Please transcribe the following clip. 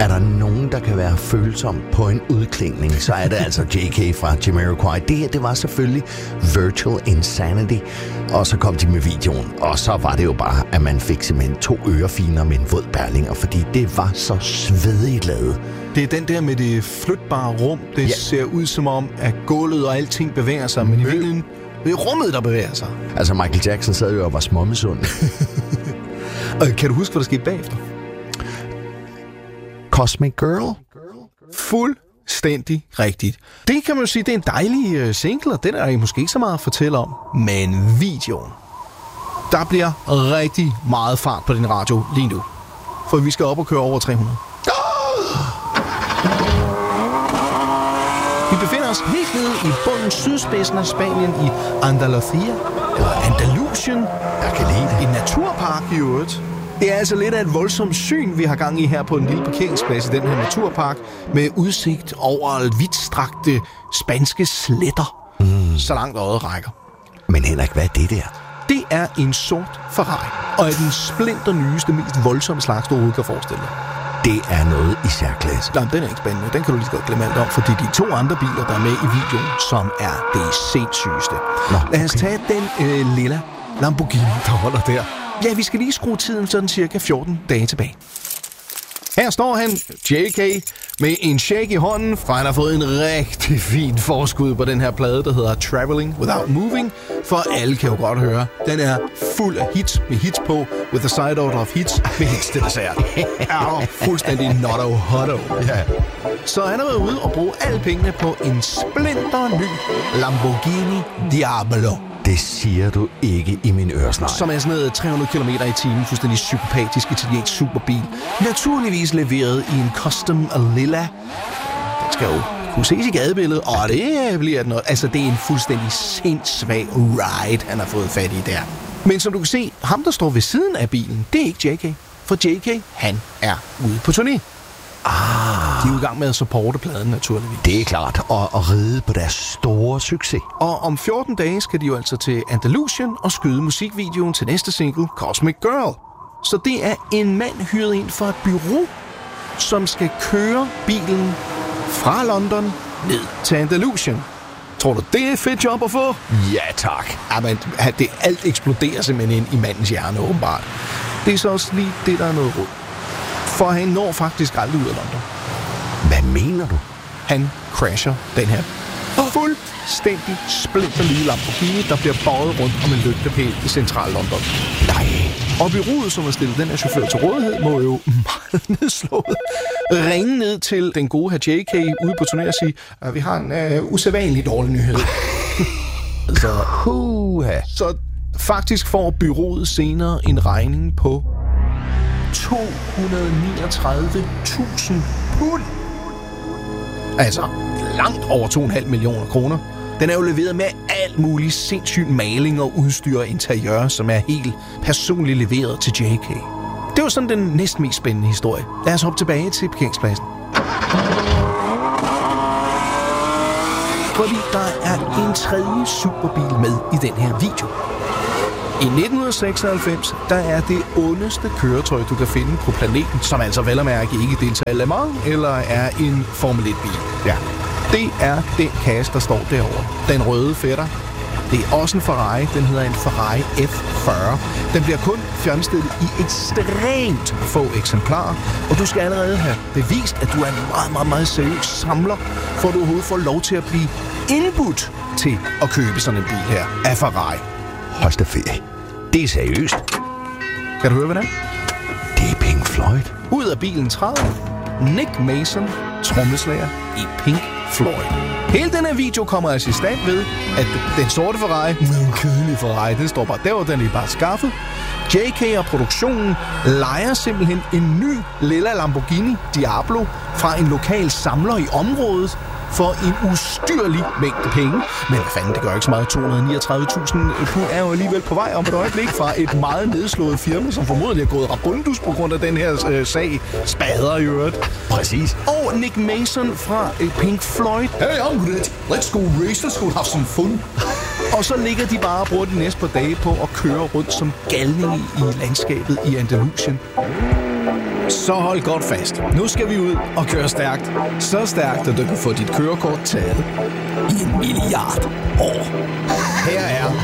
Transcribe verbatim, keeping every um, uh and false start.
Er der nogen, der kan være følsom på en udklædning, så er det altså J K fra Jamiroquai. Det her, det var selvfølgelig Virtual Insanity. Og så kom de med videoen, og så var det jo bare, at man fik simpelthen to ørefiner med en våd perlinger, fordi det var så svedigt lavet. Det er den der med det flytbare rum. Det ja. ser ud som om, at gulvet og alting bevæger sig, men i virkeligheden det er rummet, der bevæger sig. Altså Michael Jackson sad jo og var småmisund. Kan du huske, hvad der skete bagefter? Cosmic Girl? Fuldstændig rigtigt. Det kan man jo sige, det er en dejlig uh, single, og den er I måske ikke så meget at fortælle om. Men videoen. Der bliver rigtig meget fart på din radio lige nu. For vi skal op og køre over tre hundrede. Vi befinder os helt nede i bunden sydspidsen af Spanien i Andalusia, eller Andalusien. Jeg kan lide det. En naturpark i øvrigt. Det er altså lidt af et voldsomt syn, vi har gang i her på en lille parkeringsplads i den her naturpark, med udsigt over vidtstrakte spanske sletter, mm. så langt øjet rækker. Men Henrik, hvad er det der? Det er en sort Ferrari, og er den splinter nyeste, mest voldsomme slags, du overhovedet kan forestille dig. Det er noget i særklasse. Nej, den er ikke spændende. Den kan du lige så godt glemme alt om, fordi de to andre biler, der er med i videoen, som er det sindssygeste. Nå, okay. Lad os tage den øh, lilla Lamborghini, der holder der. Ja, vi skal lige skrue tiden sådan cirka fjorten dage tilbage. Her står han, J K, med en shake i hånden, for han har fået en rigtig fin forskud på den her plade, der hedder Traveling Without Moving. For alle kan jo godt høre, den er fuld af hits med hits på, with a side order of hits med hits til dessert. Er fuldstændig notto hotto. Ja. Så han har været ude og bruge alle pengene på en splinter ny Lamborghini Diablo. Det siger du ikke i min øresnegl. Som er sådan noget tre hundrede kilometer i timen, fuldstændig psykopatisk italiensk superbil. Naturligvis leveret i en custom lilla. Den skal jo kunne ses i gadebilledet, og det bliver noget. Altså, det er en fuldstændig sindssyg ride, han har fået fat i der. Men som du kan se, ham der står ved siden af bilen, det er ikke J K. For J K, han er ude på turné. Ah. De er jo i gang med at supporte pladen, naturligvis. Det er klart, og at ride på deres store succes. Og om fjorten dage skal de jo altså til Andalusien og skyde musikvideoen til næste single, Cosmic Girl. Så det er en mand hyret ind for et bureau, som skal køre bilen fra London ned til Andalusien. Tror du, det er et fedt job at få? Ja, tak. Jamen, det alt eksploderer simpelthen ind i mandens hjerne, åbenbart. Det er så også lige det, der er noget råd. For han når faktisk aldrig ud af London. Hvad mener du? Han crasher den her fuldstændig splinter nye Lamborghini, der bliver bøjet rundt om en lygtepæl i central London. Nej. Og bureauet, som har stillet den her chauffør til rådighed, må jo meget nedslået ringe ned til den gode her J K ude på turné og sige, at vi har en uh, usædvanlig dårlig nyhed. så, uh, så faktisk får bureauet senere en regning på to hundrede og niogtredive tusind pund. Altså langt over to komma fem millioner kroner. Den er jo leveret med alt muligt sindssygt maling og udstyr og interiør, som er helt personligt leveret til J K. Det var sådan den næsten mest spændende historie. Lad os hoppe tilbage til parkeringspladsen. Fordi der er en tredje superbil med i den her video. I nitten seksoghalvfems, der er det ondeste køretøj, du kan finde på planeten, som altså vel at mærke ikke deltager i Le Mans, eller er en Formel et-bil. Ja. Det er den kasse, der står derovre. Den røde fætter. Det er også en Ferrari. Den hedder en Ferrari F fyrre. Den bliver kun fremstillet i ekstremt få eksemplarer, og du skal allerede have bevist, at du er en meget, meget, meget seriøs samler, for at du overhovedet får lov til at blive indbudt til at købe sådan en bil her af Ferrari. Hold da ferie. Det er seriøst. Kan du høre, hvad det er? Det er Pink Floyd. Ud af bilen træder Nick Mason, trommeslager i Pink Floyd. Hele den her video kommer altså i stand ved, at den sorte Ferrari, den kedelige Ferrari, den står bare derovre, den er bare skaffet. J K og produktionen lejer simpelthen en ny lilla Lamborghini Diablo fra en lokal samler i området for en ustyrlig mængde penge. Men hvad fanden, det gør ikke så meget. to hundrede og niogtredive tusind pund er jo alligevel på vej om et øjeblik fra et meget nedslået firma, som formodentlig er gået rabundus på grund af den her øh, sag. Spader i øvrigt. Præcis. Og Nick Mason fra øh, Pink Floyd. Hey, I'm good. Let's go race. Let's go have some fun. Og så ligger de bare og bruger de næste par dage på at køre rundt som galninge i landskabet i Andalusien. Så hold godt fast. Nu skal vi ud og køre stærkt. Så stærkt, at du kan få dit kørekort taget i en milliard år. Her er